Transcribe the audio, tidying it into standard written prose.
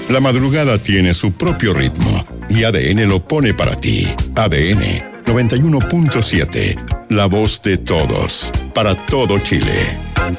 La madrugada tiene su propio ritmo y ADN lo pone para ti. ADN 91.7, la voz de todos, para todo Chile.